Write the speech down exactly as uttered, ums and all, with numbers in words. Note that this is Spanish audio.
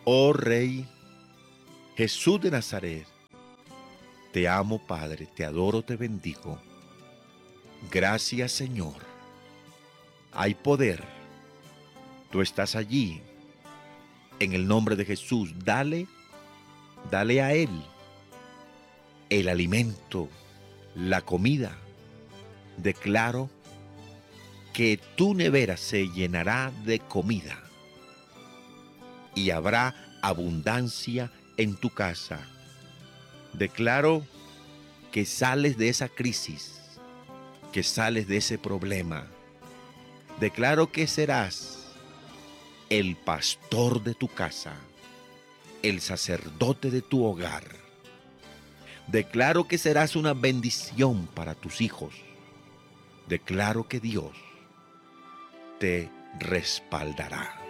Oh Rey Jesús de Nazaret, te amo, Padre, te adoro, te bendigo. Gracias, Señor. Hay poder. Tú estás allí. En el nombre de Jesús, dale, dale a Él el alimento, la comida. Declaro que tu nevera se llenará de comida y habrá abundancia en tu casa. Declaro que sales de esa crisis, que sales de ese problema. Declaro que serás el pastor de tu casa, el sacerdote de tu hogar. Declaro que serás una bendición para tus hijos. Declaro que Dios te respaldará.